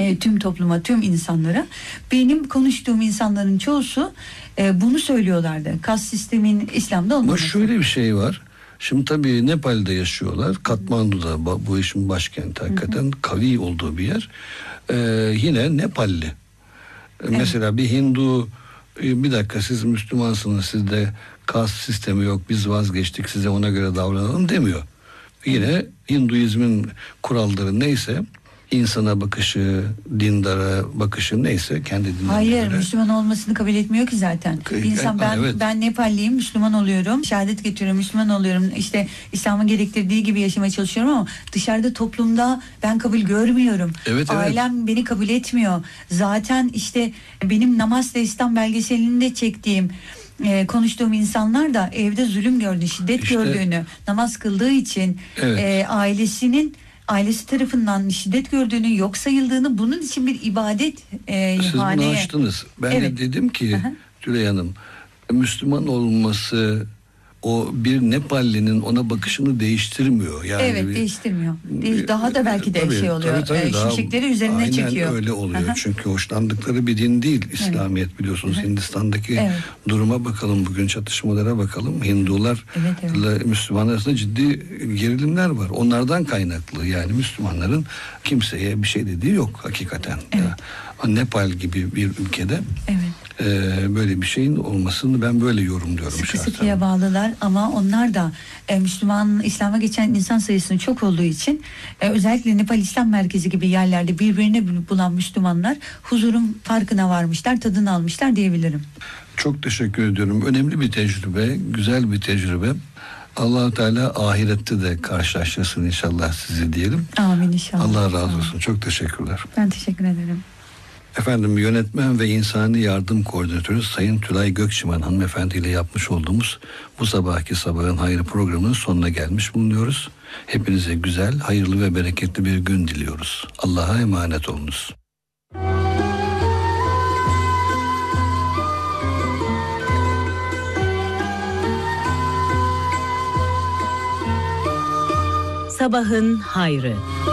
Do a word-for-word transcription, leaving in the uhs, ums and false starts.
E, tüm topluma, tüm insanlara. Benim konuştuğum insanların çoğusu e, bunu söylüyorlardı. Kas sistemin İslam'da olmaması. Ama şöyle bir şey var. Şimdi tabii Nepal'de yaşıyorlar. Katmandu'da bu işin başkenti, hakikaten hı hı. kavi olduğu bir yer. Ee, yine Nepalli. Evet. Mesela bir Hindu, bir dakika siz Müslümansınız, sizde kas sistemi yok, biz vazgeçtik, size ona göre davranalım demiyor. Yine evet. Hinduizmin kuralları neyse, insana bakışı, dindara bakışı neyse kendi dinine Hayır, göre. Müslüman olmasını kabul etmiyor ki zaten. İnsan ben evet. ben Nepalliyim, Müslüman oluyorum, şehadet getiriyorum, Müslüman oluyorum. İşte İslam'ın gerektirdiği gibi yaşamaya çalışıyorum ama dışarıda toplumda ben kabul görmüyorum. Evet, Ailem evet. beni kabul etmiyor. Zaten işte benim Namaz'da İslam belgeselinde çektiğim Ee, konuştuğum insanlar da evde zulüm gördüğünü, şiddet işte, gördüğünü, namaz kıldığı için evet. e, ailesinin ailesi tarafından şiddet gördüğünü, yok sayıldığını, bunun için bir ibadet e, siz haneye. bunu açtınız. Ben evet. de dedim ki Aha. Tülay Hanım, Müslüman olması o bir Nepallinin ona bakışını değiştirmiyor. Yani evet bir, değiştirmiyor. Değiş, daha da belki de tabii, şey oluyor. Tabii, tabii, e, şimşekleri üzerine aynen çekiyor. Aynen öyle oluyor. Aha. Çünkü hoşlandıkları bir din değil İslamiyet, evet. biliyorsunuz. Aha. Hindistan'daki evet. duruma bakalım, bugün çatışmalara bakalım. Hindular evet, evet. Müslümanlar arasında ciddi gerilimler var. Onlardan kaynaklı, yani Müslümanların kimseye bir şey dediği yok hakikaten. Evet. Ya, Nepal gibi bir ülkede evet. e, böyle bir şeyin olmasını ben böyle yorumluyorum. Sıkı şahsen. Sıkıya bağlılar ama onlar da e, Müslüman, İslam'a geçen insan sayısının çok olduğu için e, özellikle Nepal İslam Merkezi gibi yerlerde birbirine bulan Müslümanlar huzurun farkına varmışlar, tadını almışlar diyebilirim. Çok teşekkür ediyorum. Önemli bir tecrübe, güzel bir tecrübe. Allah-u Teala ahirette de karşılaştırsın inşallah sizi diyelim. Amin inşallah. Allah razı olsun. Çok teşekkürler. Ben teşekkür ederim. Efendim, yönetmen ve insani yardım koordinatörü Sayın Tülay Gökçıman hanımefendi ile yapmış olduğumuz bu sabahki Sabahın Hayrı programının sonuna gelmiş bulunuyoruz. Hepinize güzel, hayırlı ve bereketli bir gün diliyoruz. Allah'a emanet olunuz. Sabahın Hayrı.